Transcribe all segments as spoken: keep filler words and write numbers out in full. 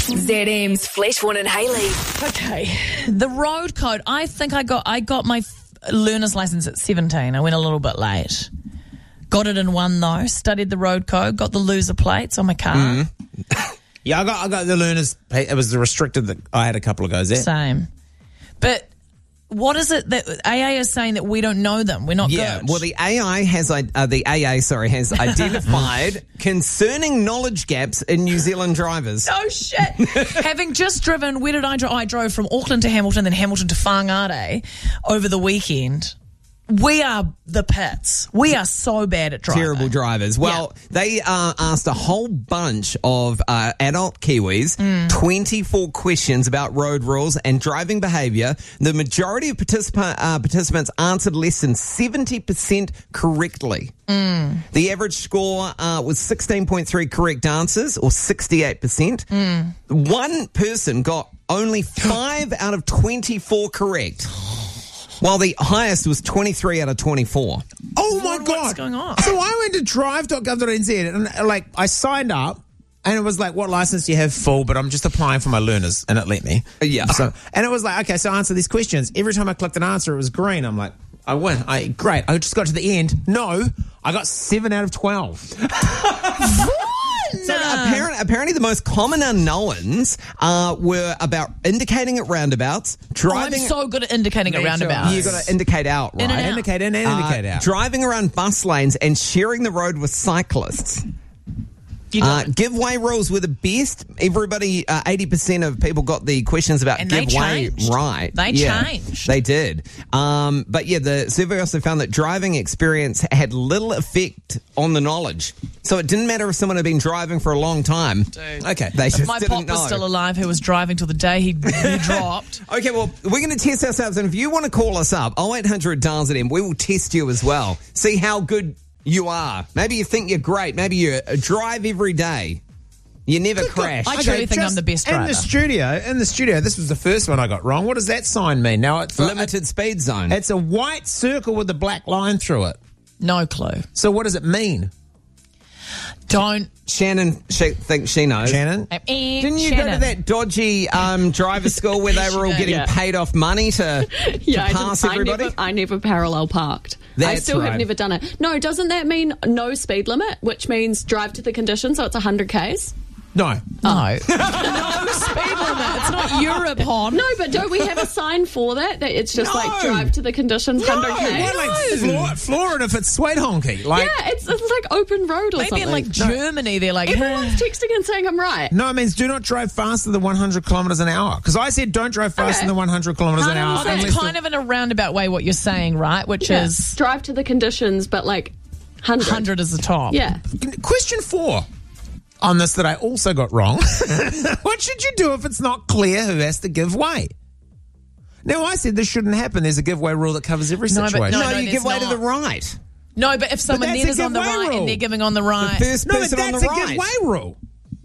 Z M's Fleshwan and Hayley. Okay, the road code. I think I got I got my f- learner's license at seventeen. I went a little bit late. Got it in one though. Studied the road code. Got the loser plates on my car. Mm. Yeah, I got I got the learners. It was the restricted that I had a couple of goes there. Same, but. What is it that A A is saying that we don't know them? We're not yeah, good. well, the A I has uh, the A A, sorry, has identified concerning knowledge gaps in New Zealand drivers. Oh shit! Having just driven, where did I drive? I drove from Auckland to Hamilton, then Hamilton to Whangarei over the weekend. We are the pits. We are so bad at driving. Terrible drivers. Well, yeah. they uh, asked a whole bunch of uh, adult Kiwis mm. twenty-four questions about road rules and driving behaviour. The majority of particip- uh, participants answered less than seventy percent correctly. Mm. The average score uh, was sixteen point three correct answers, or sixty-eight percent. Mm. One person got only five out of twenty-four correct. While the highest was twenty-three out of twenty-four. Oh, my what, God. What's going on? So I went to drive dot gov dot n z and, like, I signed up and it was like, what license do you have? Full, but I'm just applying for my learners, and it let me. Yeah. So, and it was like, okay, so answer these questions. Every time I clicked an answer, it was green. I'm like, I win. I Great. I just got to the end. No, I got seven out of twelve. So apparently, apparently the most common unknowns uh, were about indicating at roundabouts, driving... Oh, I'm so good at indicating at roundabouts. You've got to indicate out, right? In and out. Indicate in and indicate uh, out. Driving around bus lanes and sharing the road with cyclists. You Uh, giveaway rules were the best. Everybody, uh, eighty percent of people got the questions about And they giveaway changed. right. They yeah, changed. They did. Um, but yeah, the survey also found that driving experience had little effect on the knowledge. So it didn't matter if someone had been driving for a long time. Dude. Okay, they just If my didn't pop know. was still alive, who was driving till the day he, he dropped. Okay, well, we're going to test ourselves, and if you want to call us up, oh eight hundred dials at M, we will test you as well. See how good you are. Maybe you think you're great. Maybe you drive every day. You never Good crash. God. I truly think I'm the best driver. In the studio, in the studio, this was the first one I got wrong. What does that sign mean? Now it's Limited speed zone. It's a white circle with a black line through it. No clue. So what does it mean? Don't. Shannon she thinks she knows. Shannon? Eh, Didn't you Shannon. go to that dodgy um, driver school where they were all getting Yeah. paid off money to, Yeah, to pass I, didn't, everybody? I, never, I never parallel parked. I That's still right. have never done it. No, doesn't that mean no speed limit, which means drive to the condition, so it's one hundred kays? No. No. no speed limit. It's not Europe, hon. No, but don't we have a sign for that? That it's just No. like drive to the conditions, one hundred kays? What, like Flor- Florida if it's sweet honky? Like, Yeah, it's, it's like open road or Maybe something. in like Germany, they're like, Everyone's texting and saying I'm right. No, it means do not drive faster than one hundred kilometres an hour. Because I said don't drive faster Okay. than one hundred kilometres an one hour. hundred percent. It's unless kind of in a roundabout way what you're saying, right? Which Yeah. is Drive to the conditions, but like one hundred. one hundred is the top. Yeah. the- Question four on this that I also got wrong. What should you do if it's not clear who has to give way? Now, I said this shouldn't happen. There's a giveaway rule that covers every No, but situation. no, no, you there's give way to not. the right. No, but if someone that's then a is on the giveaway right rule. and they're giving on the right. First No, but person on that's the a right. giveaway rule.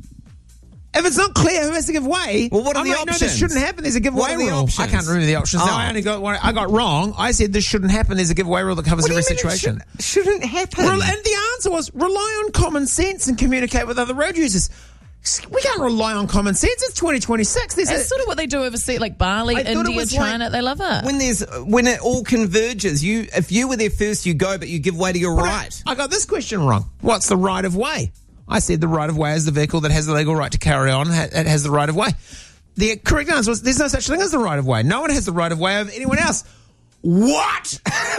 If it's not clear who has to give way, Well, what are I'm the like, no, this options? shouldn't happen. There's a giveaway What are the rule. options? I can't remember the options. No, Oh. I only got one. I got wrong. I said this shouldn't happen. There's a giveaway rule that covers What do you every mean it situation. should- shouldn't happen. Rel- and the answer was rely on common sense and communicate with other road users. We can't rely on common sense. It's twenty twenty-six. There's That's a, sort of what they do overseas, like Bali, I thought it India, was like China. They love it. When there's when it all converges, you if you were there first, you go, but you give way to your But I- right. I got this question wrong. What's the right of way? I said the right of way is the vehicle that has the legal right to carry on. ha- It has the right of way. The correct answer was there's no such thing as the right of way. No one has the right of way over anyone else. What?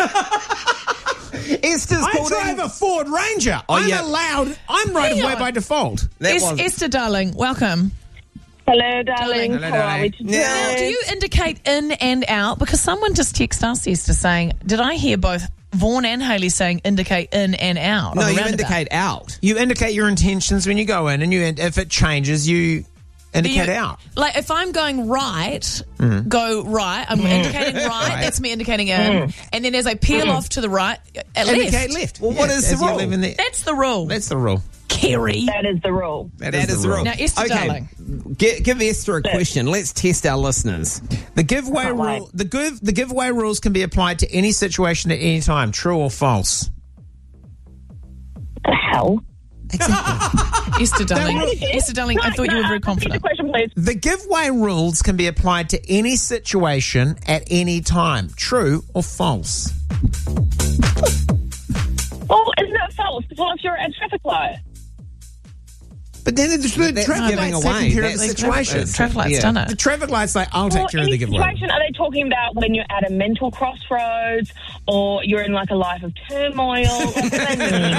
Esther's I called drive in. a Ford Ranger. Oh, I'm yeah. allowed. I'm right Hang of way on. by default. That Es- was- Esther, darling, welcome. Hello, darling. Hello, How are we darling. today? Now, do you indicate in and out? Because someone just texted us, Esther, saying, did I hear both Vaughan and Hayley saying indicate in and out? No, of a you roundabout? indicate out. You indicate your intentions when you go in, and you if it changes, you indicate You- out. Like, if I'm going right, go right. I'm indicating right. That's me indicating in. And then as I peel off to the right, at Indicate left. left. Well, what Yes, is the as you rule? live in the- That's the rule. That's the rule. Kerry. That is the rule. That is the rule. Now, Esther, okay, darling. gi- give Esther a question. Let's test our listeners. The giveaway Can't rule. wait. The give the giveaway rules can be applied to any situation at any time. True or false? The hell? Exactly. Esther Darling. Esther Darling, I thought you were very Repeat the confident. question, please. The giveaway rules can be applied to any situation at any time. True or false? Well, isn't it false? What if you're at a traffic light? But then the, the That's traffic giving light's away. taking care of the That's- situation. The traffic light's Yeah. done The it. traffic light's like, I'll Well, take care of any the giveaway. situation, are they talking about when you're at a mental crossroads or you're in like a life of turmoil? Or something? I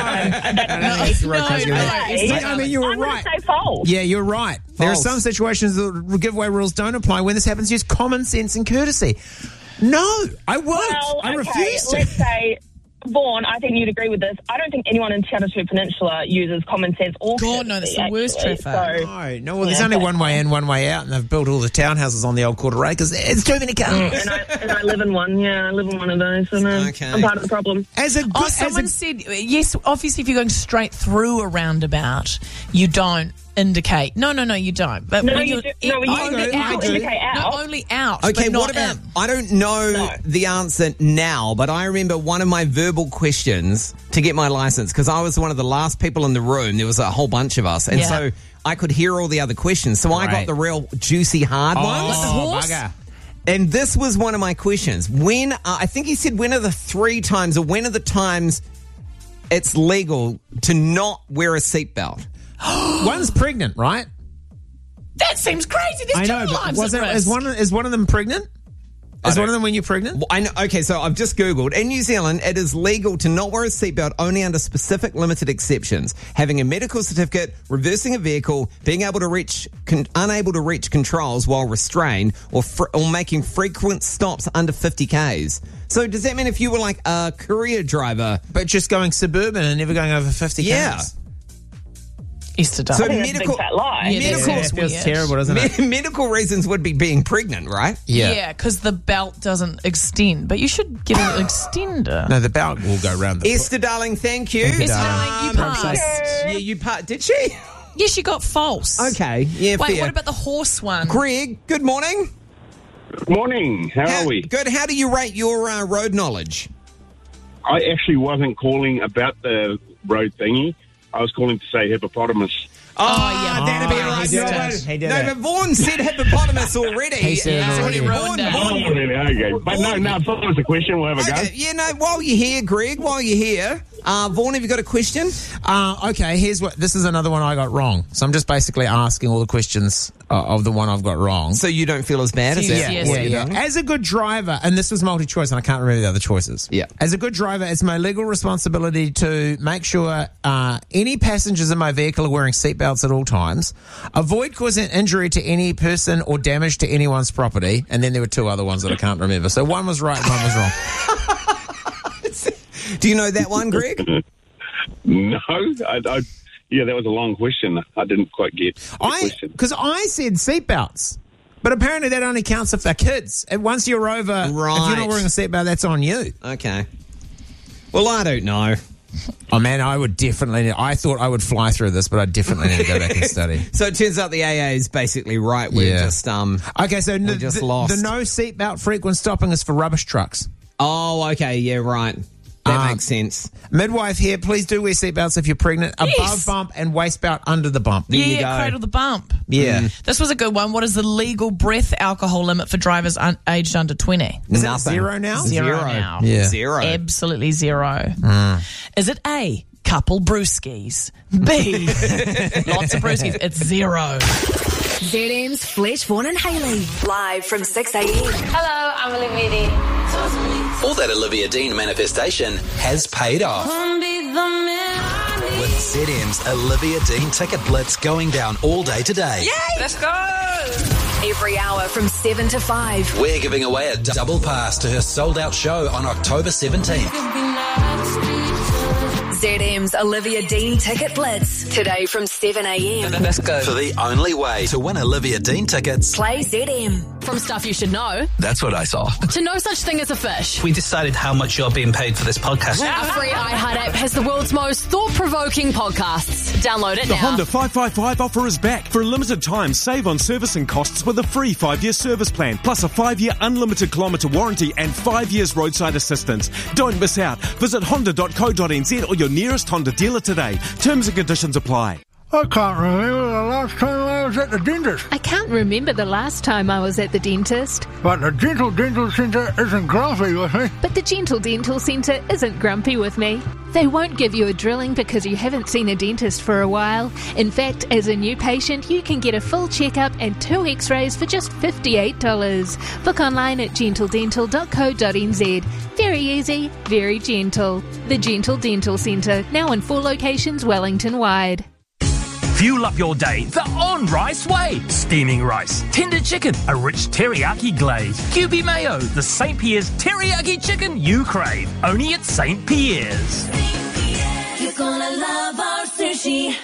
don't think it's the right No, question. no, Hey, Esther I mean, you were I'm right. going to say false. Yeah, you're right. There are False. some situations that giveaway rules don't apply. When this happens, use common sense and courtesy. No, I won't. Well, I okay, refuse to. let's say, Vaughan, I think you'd agree with this. I don't think anyone in Te Anatu Peninsula uses common sense or God, no, that's courtesy, the worst actually. traffic. So, No, no. Well, there's Yeah, only okay. one way in, one way out, and they've built all the townhouses on the old quarter acres. It's too many cars. and, I, and I live in one. Yeah, I live in one of those. And um, Okay. I'm part of the problem. As a good, Oh, as someone a, said, yes, obviously if you're going straight through a roundabout, you don't indicate. No, no, no, you don't. But No, when you you're do- no, you only do, out. you do. Indicate No, out. only out. Okay, but not what about? in. I don't know No. the answer now, but I remember one of my verbal questions to get my license because I was one of the last people in the room. There was a whole bunch of us, and Yeah. so I could hear all the other questions. So I got Right. the real juicy hard ones. the horse? bugger. And this was one of my questions. When uh, I think he said, when are the three times, or when are the times it's legal to not wear a seatbelt? One's pregnant, right? That seems crazy. There's I two know, but lives was at it, is risk. one is one of them pregnant? Is don't- one of them when you're pregnant? Well, I know, okay, so I've just Googled. In New Zealand, it is legal to not wear a seatbelt only under specific limited exceptions. Having a medical certificate, reversing a vehicle, being able to reach, con- unable to reach controls while restrained, or fr- or making frequent stops under fifty kays. So does that mean if you were like a courier driver? But just going suburban and never going over fifty Yeah. k's. Easter So Darling. That's a big medical, fat lie. Yeah, medical, that's- It feels weird. terrible, doesn't it? me- medical reasons would be being pregnant, right? Yeah, because the belt doesn't extend, but you should get an extender. No, the belt will go round the Esther, darling, thank you. you, Esther darling. Darling, you Um, passed. Yeah, you part. Did she? Yes, you got false. Okay, yeah, Wait, fair. what about the horse one? Greg, good morning. Morning. How How- are we? Good. How do you rate your uh, road knowledge? I actually wasn't calling about the road thingy. I was calling to say hippopotamus. Oh, yeah. that'd be Oh, right. he No, did but- it. He did no, it. but Vaughan said hippopotamus already. He said it Yeah, already. Vaughan- Ruined it. Vaughan- Oh, really? Okay. But no, no, if that was the question, we'll have a go. Okay, yeah, no, while you're here, Greg, while you're here, uh, Vaughan, have you got a question? Uh, okay, here's what. This is another one I got wrong. So I'm just basically asking all the questions uh, of the one I've got wrong. So you don't feel as bad as Yeah, that? yes, yeah, you yeah. As a good driver, and this was multi-choice, and I can't remember the other choices. Yeah. As a good driver, it's my legal responsibility to make sure uh, any passengers in my vehicle are wearing seatbelts at all times, avoid causing injury to any person or damage to anyone's property, and then there were two other ones that I can't remember. So one was right and one was wrong. Do you know that one, Greg? No, I, I, yeah, that was a long question. I didn't quite get the I question. because I said seatbelts. But apparently that only counts if they're kids. And once you're over, if you're Right. not wearing a seatbelt, that's on you. Okay. Well, I don't know. Oh man, I would definitely. I thought I would fly through this, but I definitely need to go back and study. So it turns out the A A is basically right. We're Yeah. just um. Okay, so the, just the, lost. the no seatbelt frequent stopping is for rubbish trucks. Oh, okay. Yeah, right. That Um, makes sense. Midwife here, please do wear seatbelts if you're pregnant. Above Yes. bump and waist belt under the bump. Yeah, you go. cradle the bump. Yeah. This was a good one. What is the legal breath alcohol limit for drivers un- aged under twenty? Is it Nothing. zero now? Zero now. Yeah. Zero. Absolutely zero. Is it A, couple brewskis? B, lots of brewskis? It's zero. Z M's Fletch, Vaughan and Hayley. Live from six a.m. Hello, I'm Olivia Dean. All that Olivia Dean manifestation has paid off. With Z M's Olivia Dean Ticket Blitz going down all day today. Let's go. Every hour from seven to five. We're giving away a double pass to her sold-out show on October seventeenth. Z M's Olivia Dean Ticket Blitz. Today from seven a.m. Let's go. For the only way to win Olivia Dean tickets, Play Z M. From stuff you should know That's what I saw. to no such thing as a fish. We decided how much you're being paid for this podcast. Our free iHeart app has the world's most thought-provoking podcasts. Download it The now. Honda five five five offer is back. For a limited time, save on servicing costs with a free five-year service plan, plus a five-year unlimited kilometre warranty and five years roadside assistance. Don't miss out. Visit honda dot co dot n z or your nearest Honda dealer today. Terms and conditions apply. I can't remember the last time I was at the dentist. I can't remember the last time I was at the dentist. But the Gentle Dental Centre isn't grumpy with me. But the Gentle Dental Centre isn't grumpy with me. They won't give you a drilling because you haven't seen a dentist for a while. In fact, as a new patient, you can get a full checkup and two x-rays for just fifty-eight dollars. Book online at gentle dental dot co dot n z. Very easy, very gentle. The Gentle Dental Centre, now in four locations Wellington-wide. Fuel up your day the on-rice way. Steaming rice, tender chicken, a rich teriyaki glaze, Q B mayo, the Saint Pierre's teriyaki chicken you crave. Only at Saint Pierre's. You're gonna love our sushi.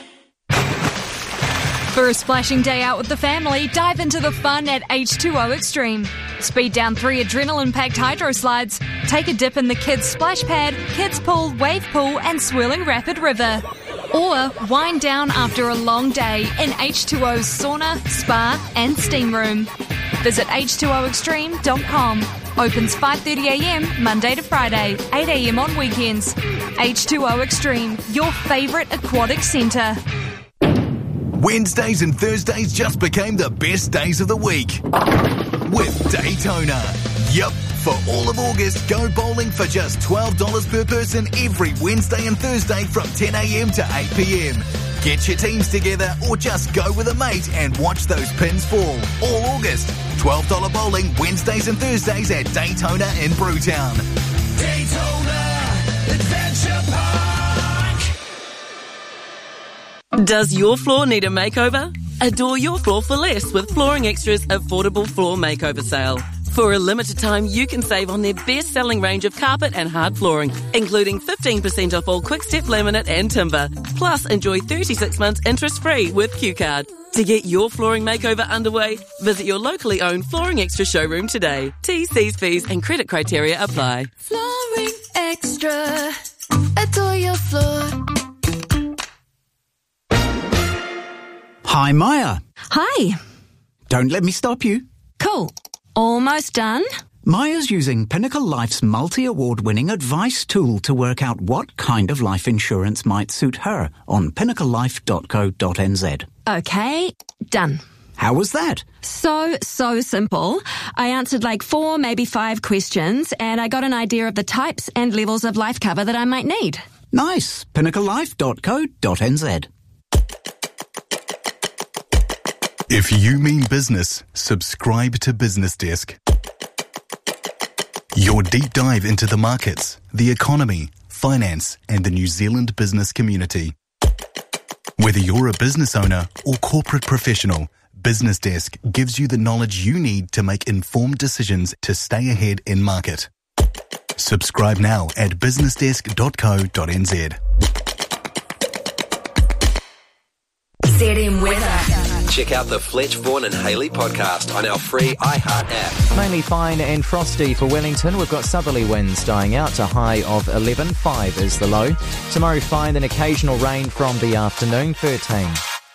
For a splashing day out with the family, dive into the fun at H two O Extreme. Speed down three adrenaline-packed hydro slides, take a dip in the kids' splash pad, kids' pool, wave pool and swirling rapid river. Or wind down after a long day in H two O's sauna, spa and steam room. Visit H two O extreme dot com. Opens five thirty a m Monday to Friday, eight a m on weekends. H two O Extreme, your favourite aquatic centre. Wednesdays and Thursdays just became the best days of the week with Daytona. Yup, for all of August, go bowling for just twelve dollars per person every Wednesday and Thursday from ten a m to eight p m. Get your teams together or just go with a mate and watch those pins fall. All August, twelve dollars bowling Wednesdays and Thursdays at Daytona in Brewtown. Daytona Adventure Park. Does your floor need a makeover? Adore your floor for less with Flooring Extra's affordable floor makeover sale. For a limited time, you can save on their best-selling range of carpet and hard flooring, including fifteen percent off all Quick-Step laminate and timber. Plus, enjoy thirty-six months interest-free with Q Card. To get your flooring makeover underway, visit your locally owned Flooring Extra showroom today. T's, C's, fees and credit criteria apply. Flooring Extra. Adore your floor. Hi, Maya. Hi. Don't let me stop you. Cool. Almost done. Maya's using Pinnacle Life's multi-award winning advice tool to work out what kind of life insurance might suit her on pinnacle life dot co dot n z. Okay, done. How was that? So, so simple. I answered like four, maybe five questions, and I got an idea of the types and levels of life cover that I might need. Nice. pinnacle life dot co dot n z. If you mean business, subscribe to Business Desk. Your deep dive into the markets, the economy, finance, and the New Zealand business community. Whether you're a business owner or corporate professional, Business Desk gives you the knowledge you need to make informed decisions to stay ahead in market. Subscribe now at business desk dot co dot n z. Z M Weather. Check out the Fletch, Vaughan and Haley podcast on our free iHeart app. Mainly fine and frosty for Wellington. We've got southerly winds dying out. A high of eleven. five is the low. Tomorrow fine and occasional rain from the afternoon. thirteen.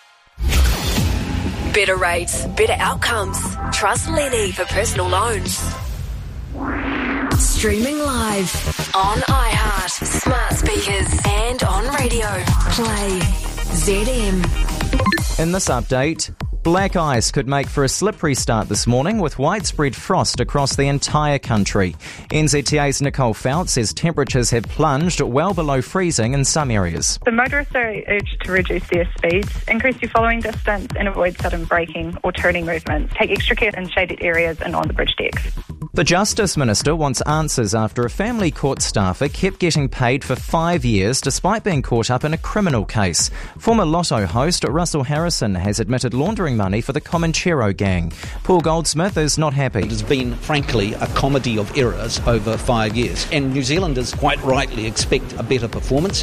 Better rates, better outcomes. Trust Lenny for personal loans. Streaming live on iHeart, smart speakers and on radio. Play Z M. In this update, black ice could make for a slippery start this morning with widespread frost across the entire country. N Z T A's Nicole Fouts says temperatures have plunged well below freezing in some areas. The motorists are urged to reduce their speeds, increase your following distance and avoid sudden braking or turning movements. Take extra care in shaded areas and on the bridge decks. The Justice Minister wants answers after a family court staffer kept getting paid for five years despite being caught up in a criminal case. Former Lotto host Russell Harrison has admitted laundering money for the Comanchero gang. Paul Goldsmith is not happy. It has been, frankly, a comedy of errors over five years, and New Zealanders quite rightly expect a better performance.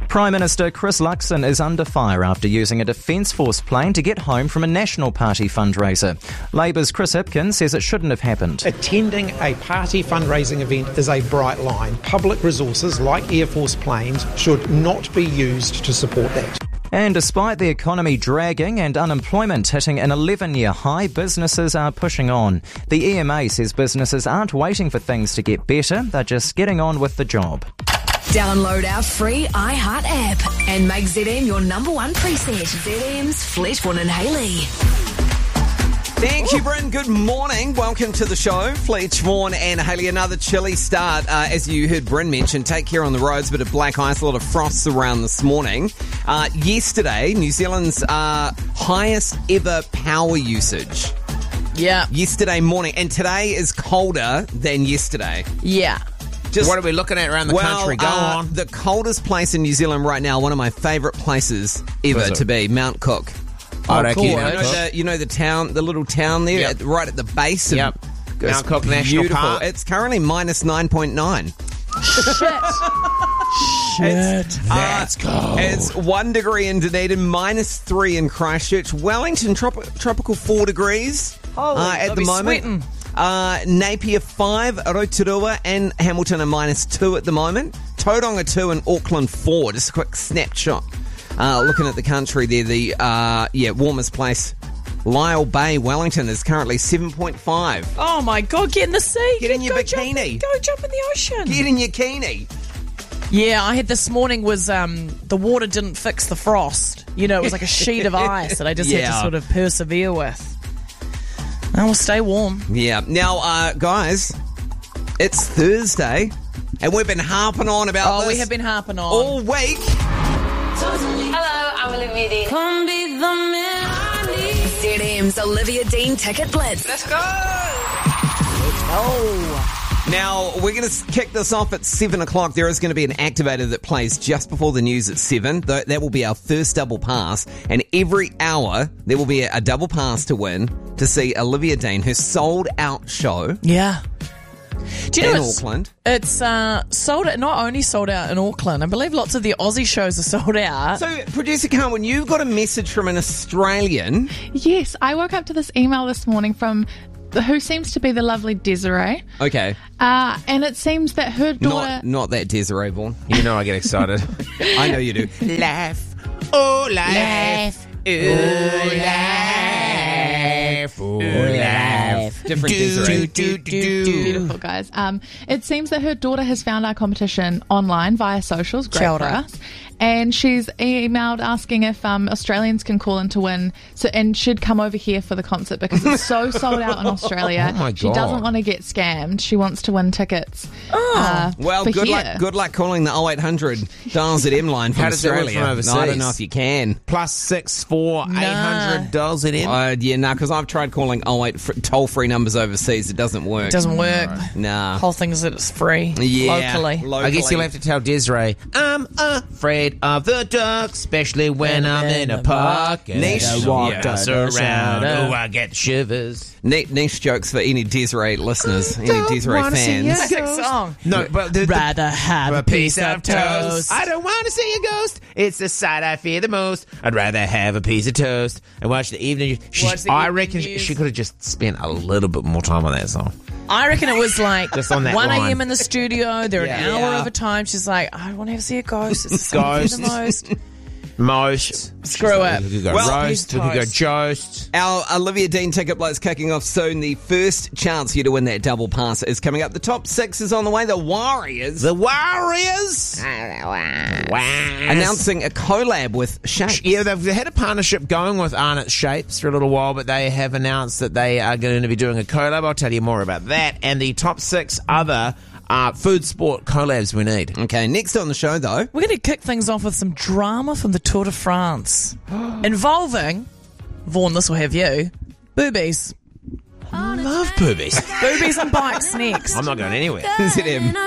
Prime Minister Chris Luxon is under fire after using a Defence Force plane to get home from a National Party fundraiser. Labour's Chris Hipkins says it shouldn't have happened. Attending a party fundraising event is a bright line. Public resources like Air Force planes should not be used to support that. And despite the economy dragging and unemployment hitting an eleven-year high, businesses are pushing on. The E M A says businesses aren't waiting for things to get better, they're just getting on with the job. Download our free iHeart app and make Z M your number one preset. Z M's Fletchborn and Haley. Thank you, Bryn. Good morning. Welcome to the show. Fletch, Vaughan and Haley. Another chilly start. Uh, as you heard Bryn mention, take care on the roads. Bit of black ice, a lot of frosts around this morning. Uh, yesterday, New Zealand's uh, highest ever power usage. Yeah. Yesterday morning. And today is colder than yesterday. Yeah. Just, what are we looking at around the well, country? Go uh, on. The coldest place in New Zealand right now, one of my favourite places ever to be, Mount Cook. Oh, cool. You know, the, you know the town, the little town there, Yep. at, right at the base. Yep. Of, Mount Cook National beautiful. Park. It's currently minus nine point nine. Shit. It's, That's cold. It's one degree in Dunedin, minus three in Christchurch. Wellington, trop- tropical four degrees Holy, uh, at they'll the be moment. sweating. Uh, Napier five, Rotorua and Hamilton are minus two at the moment. Tauranga two and Auckland four. Just a quick snapshot. Uh, looking at the country there, the uh, yeah warmest place, Lyell Bay, Wellington, is currently seven point five. Oh my God, get in the sea. Get in your go bikini. Jump, go jump in the ocean. Get in your bikini. Yeah, I had this morning was um, the water didn't fix the frost. You know, it was like a sheet of ice that I just had Yeah. to sort of persevere with. And we'll stay warm. Yeah. Now, uh, guys, it's Thursday, and we've been harping on about Oh, this we have been harping on. all week. Hello, I'm Olivia Dean. Come be the man I need. Z M's Olivia Dean Ticket Blitz. Let's go. Oh. Now, we're going to kick this off at seven o'clock. There is going to be an activator that plays just before the news at seven. Th- That will be our first double pass. And every hour, there will be a, a double pass to win to see Olivia Dean, her sold-out show Yeah. Do you know in it's, Auckland. It's uh, sold out, not only sold out in Auckland, I believe lots of the Aussie shows are sold out. So, Producer Carmen, you've got a message from an Australian. Yes, I woke up to this email this morning from who seems to be the lovely Desiree. Okay. Uh, and it seems that her daughter... Not, not that Desiree Vaughan. You know I get excited. I know you do. Laugh. Oh, laugh. Ooh, laugh. Ooh, laugh. Different Desiree. Do, do, do, do. Beautiful, guys. Um, it seems that her daughter has found our competition online via socials. Great Kia for ora. us. And she's emailed asking if um, Australians can call in to win, so and should come over here for the concert because it's so sold out in Australia. Oh my She God. doesn't want to get scammed. She wants to win tickets. Oh, Well, for good here. luck. Good luck calling the oh eight hundred dials at M line from How does that work Australia. from overseas? No, I don't know if you can. Plus six four eight hundred dollars it in. Uh, yeah, no, because I've tried calling oh eight fr- toll-free numbers overseas. It doesn't work. It doesn't work. Nah. Whole thing is that it's free Yeah, locally. locally. I guess you'll have to tell Desiree, I'm afraid of the dark, especially when I'm in a park and Niche. I walk Yeah. around. shadow. Oh, I get shivers. Neat niche jokes for any Desiree listeners, any Desiree wanna see fans. you. Sick song. No, but the, the, Rather have a piece of toast. I don't want to see a ghost. It's the sight I fear the most. I'd rather have a piece of toast and watch the evening. She, Watch the I evening reckon news. she could have just spent a little bit more time on that song. I reckon it was like Just on that one line. a.m. in the studio. They're Yeah. an hour Yeah. over time. She's like, I want to see a ghost. It's the song I fear the Ghost. most. Most. Screw it. We could go Well, roast. We could go jost. Our Olivia Dean ticket blitz kicking off soon. The first chance for you to win that double pass is coming up. The top six is on the way. The Warriors. The Warriors. Announcing a collab with Shapes. Yeah, they've had a partnership going with Arnott Shapes for a little while, but they have announced that they are going to be doing a collab. I'll tell you more about that. And the top six other uh, food sport collabs we need. Okay, next on the show, though. We're going to kick things off with some drama from the Tour de France involving, Vaughan, this will have you, boobies. Love boobies. Boobies and bikes next. I'm not going anywhere. Z M.